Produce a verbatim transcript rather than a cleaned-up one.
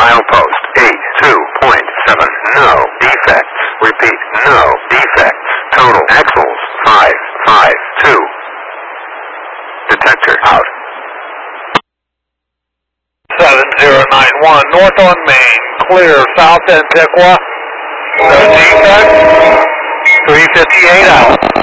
Milepost eight two point seven. No defects. Repeat, no defects. Total axles five five two. Detector out. seven zero nine one, north on Main, clear, south Antiqua. No defects. three fifty-eight out.